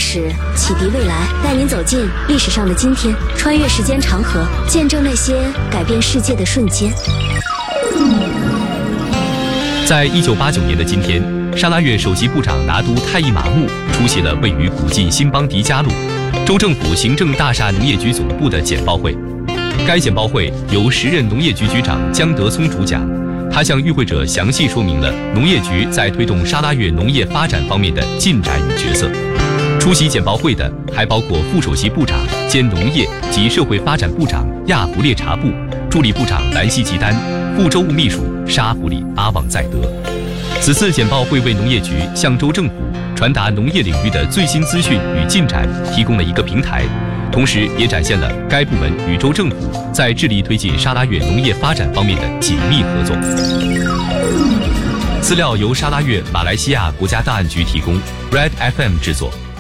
史，启迪未来，带您走进历史上的今天，穿越时间长河，见证那些改变世界的瞬间。 在1989年的今天，沙拉越首席部长拿督泰伊马木出席了位于古晋辛邦迪加路州政府行政大厦农业局总部的简报会。该简报会由时任农业局局长江德聪主讲，他向与会者详细说明了农业局在推动沙拉越农业发展方面的进展与角色。出席简报会的还包括副首席部长兼农业及社会发展部长亚弗列查布、助理部长兰西吉丹、副州务秘书沙弗里阿旺在德。此次简报会为农业局向州政府传达农业领域的最新资讯与进展提供了一个平台，同时也展现了该部门与州政府在致力推进沙拉越农业发展方面的紧密合作。资料由沙拉越马来西亚国家档案局提供 ，Red FM 制作。